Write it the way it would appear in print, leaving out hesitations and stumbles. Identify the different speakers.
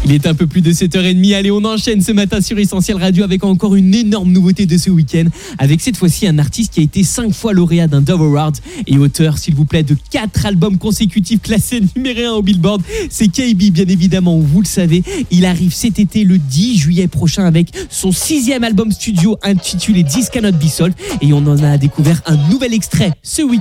Speaker 1: Il est un peu plus de 7h30. Allez, on enchaîne ce matin sur Essentiel Radio avec encore une énorme nouveauté de ce week-end. Avec cette fois-ci un artiste qui a été 5 fois lauréat d'un Dove Award et auteur, s'il vous plaît, de 4 albums consécutifs classés numéro 1 au Billboard. C'est KB, bien évidemment, vous le savez. Il arrive cet été, le 10 juillet prochain, avec son 6e album studio intitulé This Cannot Be Solved. Et on en a découvert un nouvel extrait ce week-end.